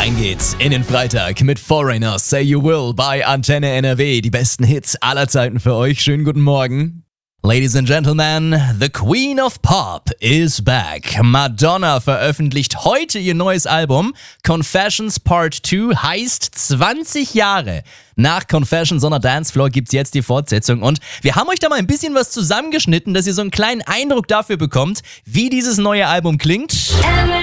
Rein geht's in den Freitag mit Foreigner, Say You Will bei Antenne NRW. Die besten Hits aller Zeiten für euch. Schönen guten Morgen. Ladies and Gentlemen, the Queen of Pop is back. Madonna veröffentlicht heute ihr neues Album. Confessions Part 2 heißt 20 Jahre. Nach Confessions on a Dance Floor gibt's jetzt die Fortsetzung und wir haben euch da mal ein bisschen was zusammengeschnitten, dass ihr so einen kleinen Eindruck dafür bekommt, wie dieses neue Album klingt.